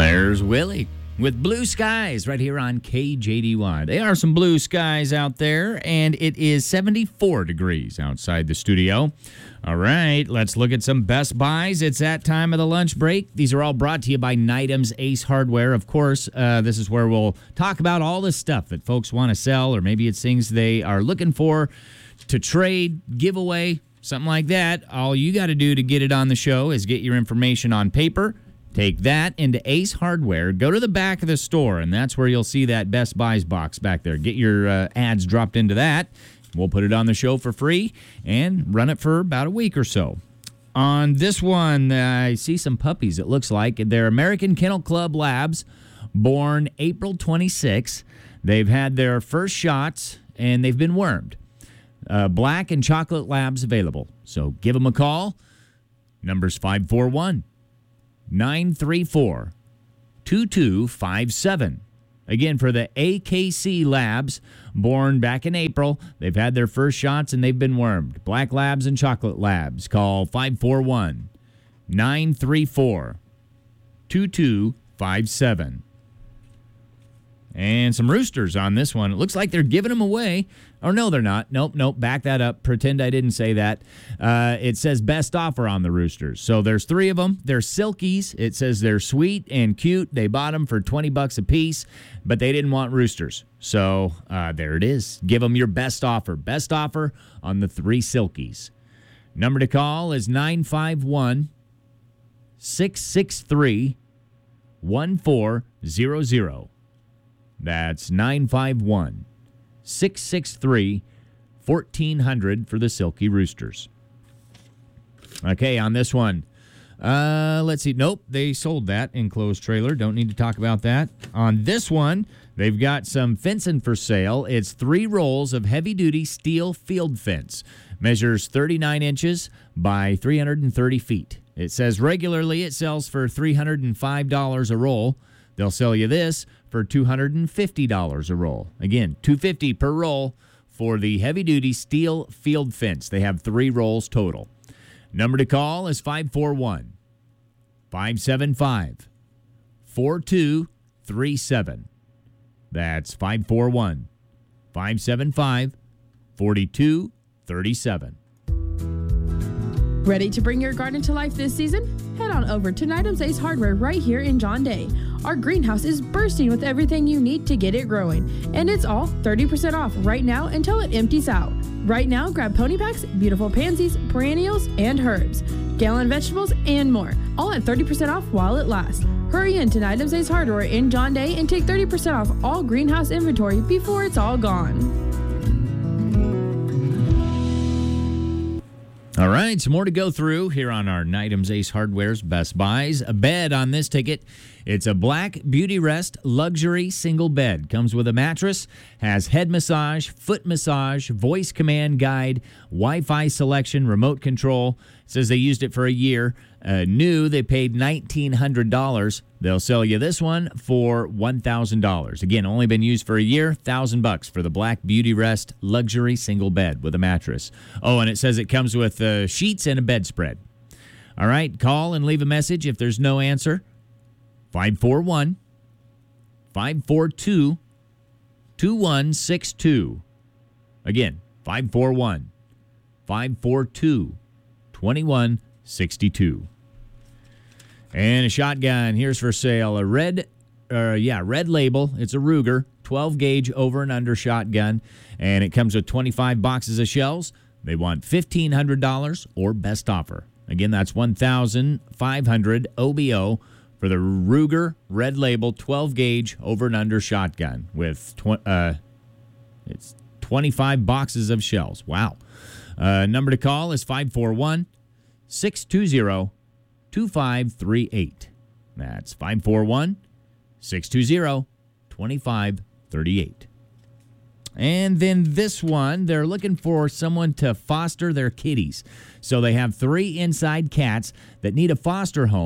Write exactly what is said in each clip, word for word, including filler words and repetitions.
There's Willie with Blue Skies right here on K J D Y. There are some blue skies out there, and it is seventy-four degrees outside the studio. All right, let's look at some Best Buys. It's that time of the lunch break. These are all brought to you by Nitams Ace Hardware. Of course, uh, this is where we'll talk about all the stuff that folks want to sell, or maybe it's things they are looking for to trade, give away, something like that. All you got to do to get it on the show is get your information on paper. Take that into Ace Hardware. Go to the back of the store, and that's where you'll see that Best Buys box back there. Get your uh, ads dropped into that. We'll put it on the show for free and run it for about a week or so. On this one, uh, I see some puppies, it looks like. They're American Kennel Club Labs, born April twenty-sixth. They've had their first shots, and they've been wormed. Uh, black and chocolate labs available. So give them a call. Number's five four one, nine three four, two two five seven. Again, for the A K C Labs, born back in April. They've had their first shots and they've been wormed. Black Labs and Chocolate Labs. Call five four one, nine three four, two two five seven. And some roosters on this one. It looks like they're giving them away. Or no, they're not. Nope, nope. Back that up. Pretend I didn't say that. Uh, it says best offer on the roosters. So there's three of them. They're silkies. It says they're sweet and cute. They bought them for twenty bucks a piece, but they didn't want roosters. So uh, there it is. Give them your best offer. Best offer on the three silkies. Number to call is nine five one, six six three, one four zero zero. That's nine five one, six six three, fourteen hundred for the Silky Roosters. Okay, on this one, uh, let's see. Nope, they sold that enclosed trailer. Don't need to talk about that. On this one, they've got some fencing for sale. It's three rolls of heavy-duty steel field fence. Measures thirty-nine inches by three hundred thirty feet. It says regularly it sells for three hundred five dollars a roll. They'll sell you this for two hundred fifty dollars a roll. Again, two hundred fifty dollars per roll for the heavy-duty steel field fence. They have three rolls total. Number to call is five four one, five seven five, four two three seven. That's five four one, five seven five, four two three seven. Ready to bring your garden to life this season? Head on over to Nitams Ace Hardware right here in John Day. Our greenhouse is bursting with everything you need to get it growing, and it's all thirty percent off right now until it empties out. Right now, grab pony packs, beautiful pansies, perennials, and herbs, gallon vegetables, and more, all at thirty percent off while it lasts. Hurry in to Nitams Ace Hardware in John Day and take thirty percent off all greenhouse inventory before it's all gone. All right, some more to go through here on our Nitams Ace Hardware's Best Buys. A bed on this ticket. It's a black Beauty Rest luxury single bed. Comes with a mattress, has head massage, foot massage, voice command guide, Wi-Fi selection, remote control. It says they used it for a year. Uh, new, they paid nineteen hundred dollars. They'll sell you this one for one thousand dollars. Again, only been used for a year, one thousand bucks for the black Beauty Rest luxury single bed with a mattress. Oh, and it says it comes with uh, sheets and a bedspread. All right, call and leave a message if there's no answer. five four one, five four two, two one six two. Again, five four one, five four two, two one six two. And a shotgun, here's for sale. A red, uh, yeah, red label. It's a Ruger, twelve gauge over and under shotgun. And it comes with twenty-five boxes of shells. They want fifteen hundred dollars or best offer. Again, that's one thousand five hundred dollars O B O for the Ruger red label twelve gauge over and under shotgun with tw- uh, it's twenty-five boxes of shells. Wow. Uh, number to call is five four one, six two zero, two five three eight. That's five four one, six two zero, two five three eight. And then this one, they're looking for someone to foster their kitties. So they have three inside cats that need a foster home.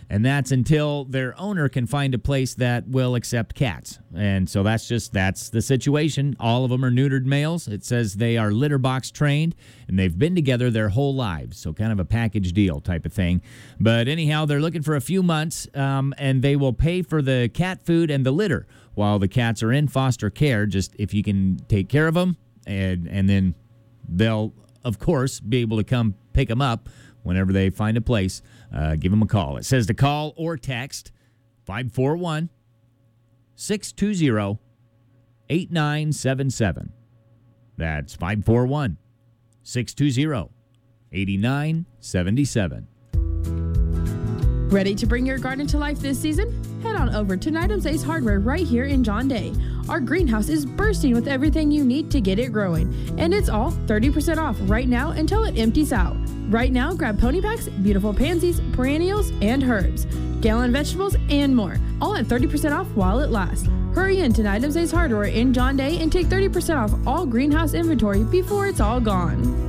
and that's until their owner can find a place that will accept cats. And so that's just, that's the situation. All of them are neutered males. It says they are litter box trained, and they've been together their whole lives, so kind of a package deal type of thing. But anyhow, they're looking for a few months, um, and they will pay for the cat food and the litter while the cats are in foster care, just if you can take care of them, and, and then they'll, of course, be able to come pick them up whenever they find a place. Uh, give them a call. It says to call or text five four one, six two zero, eight nine seven seven. That's five four one, six two zero, eight nine seven seven. Ready to bring your garden to life this season? Head on over to Nightham's Ace Hardware right here in John Day. Our greenhouse is bursting with everything you need to get it growing, and it's all thirty percent off right now until it empties out. Right now, grab pony packs, beautiful pansies, perennials, and herbs, gallon vegetables, and more, all at thirty percent off while it lasts. Hurry in to Nightham's Ace Hardware in John Day and take thirty percent off all greenhouse inventory before it's all gone.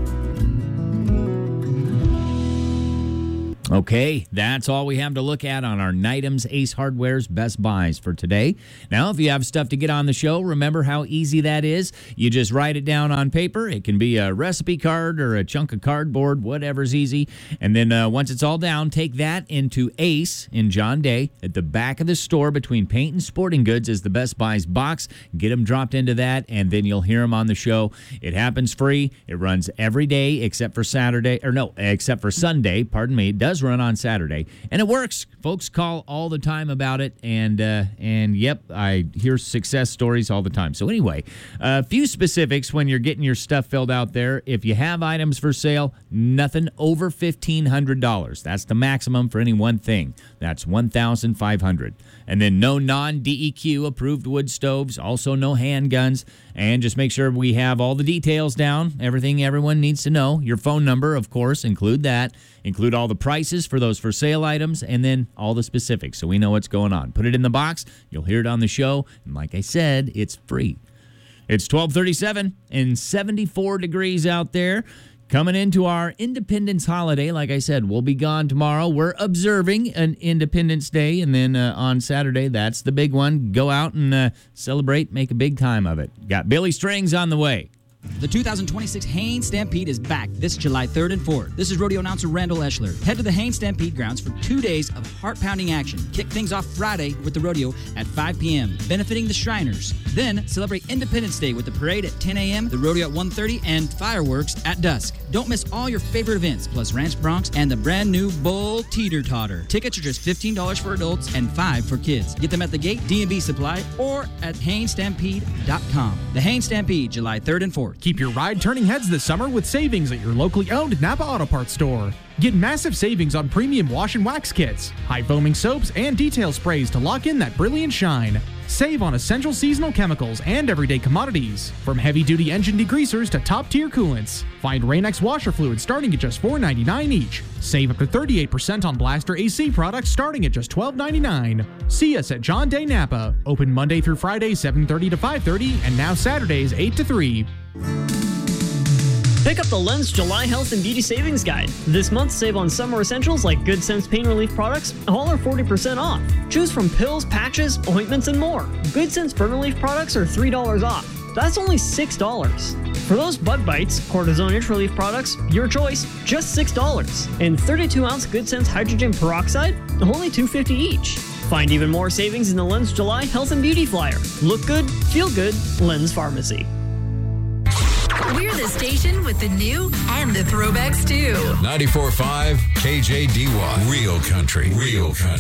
Okay, that's all we have to look at on our Nightham's Ace Hardware's Best Buys for today. Now, if you have stuff to get on the show, remember how easy that is. You just write it down on paper. It can be a recipe card or a chunk of cardboard, whatever's easy. And then uh, once it's all down, take that into Ace in John Day. At the back of the store between Paint and Sporting Goods is the Best Buys box. Get them dropped into that, and then you'll hear them on the show. It happens free. It runs every day except for Saturday, or no, except for Sunday. Pardon me. It does run on Saturday, and it works. Folks call all the time about it, and uh, and yep, I hear success stories all the time. So anyway, a few specifics when you're getting your stuff filled out there. If you have items for sale, nothing over fifteen hundred dollars. That's the maximum for any one thing. That's one thousand five hundred dollars. And then no non-D E Q approved wood stoves, also no handguns, and just make sure we have all the details down, everything everyone needs to know. Your phone number, of course, include that. Include all the prices for those for sale items, and then all the specifics so we know what's going on. Put it in the box. You'll hear it on the show. And like I said, it's free. It's twelve thirty-seven and seventy-four degrees out there. Coming into our Independence holiday, like I said, we'll be gone tomorrow. We're observing an Independence Day, and then uh, on Saturday, that's the big one. Go out and uh, celebrate, make a big time of it. Got Billy Strings on the way. The two thousand twenty-six Haines Stampede is back this July third and fourth. This is rodeo announcer Randall Eschler. Head to the Haines Stampede grounds for two days of heart-pounding action. Kick things off Friday with the rodeo at five p.m., benefiting the Shriners. Then celebrate Independence Day with the parade at ten a.m., the rodeo at one thirty, and fireworks at dusk. Don't miss all your favorite events, plus Ranch Bronx and the brand new Bull Teeter Totter. Tickets are just fifteen dollars for adults and five dollars for kids. Get them at the gate, D and B Supply, or at Haines Stampede dot com. The Haines Stampede, July third and fourth. Keep your ride turning heads this summer with savings at your locally owned Napa Auto Parts store. Get massive savings on premium wash and wax kits, high foaming soaps, and detail sprays to lock in that brilliant shine. Save on essential seasonal chemicals and everyday commodities, from heavy-duty engine degreasers to top-tier coolants. Find Rain-X washer fluid starting at just four ninety-nine each. Save up to thirty-eight percent on Blaster A C products starting at just twelve ninety-nine. See us at John Day Napa. Open Monday through Friday, seven thirty to five thirty, and now Saturdays, eight to three. Pick up the Lens July Health and Beauty Savings Guide. This month, save on summer essentials like Good Sense Pain Relief products. All are forty percent off. Choose from pills, patches, ointments, and more. Good Sense Burn Relief products are three dollars off. That's only six dollars. For those bug bites, cortisone itch relief products, your choice, just six dollars. And thirty-two ounce Good Sense Hydrogen Peroxide, only two dollars and fifty cents each. Find even more savings in the Lens July Health and Beauty Flyer. Look good, feel good, Lens Pharmacy. We're the station with the new and the throwbacks too. ninety-four point five K J D Y. Real country. Real country.